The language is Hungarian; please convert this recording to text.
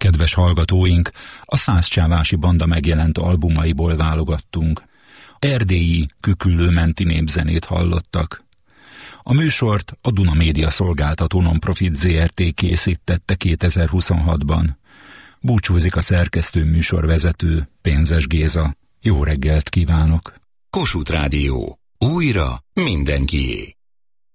Kedves hallgatóink, a Szászcsávási Banda megjelent albumaiból válogattunk. Erdélyi Küküllő-menti népzenét hallottak. A műsort a Duna Média Szolgáltató Non-Profit Zrt. Készítette 2026-ban. Búcsúzik a szerkesztő műsorvezető, Pénzes Géza. Jó reggelt kívánok! Kossuth Rádió. Újra mindenkié.